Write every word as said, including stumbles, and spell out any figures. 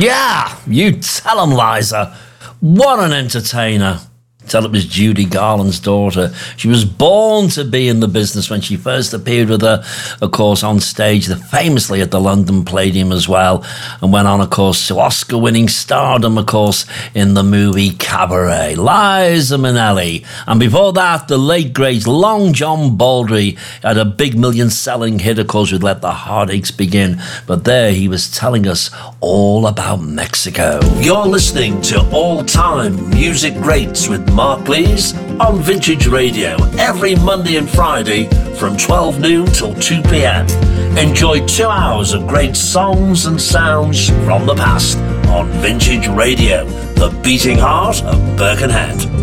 Yeah, you tell 'em, Liza. What an entertainer. Tell it was Judy Garland's daughter. She was born to be in the business when she first appeared with her, of course, on stage, famously at the London Palladium as well, and went on, of course, to Oscar-winning stardom, of course, in the movie Cabaret. Liza Minnelli. And before that, the late, great Long John Baldry had a big million-selling hit, of course, with Let the Heartaches Begin. But there he was telling us all about Mexico. You're listening to All-Time Music Greats with Mark Lees on Vintage Radio every Monday and Friday from twelve noon till two p.m. Enjoy two hours of great songs and sounds from the past on Vintage Radio, the beating heart of Birkenhead.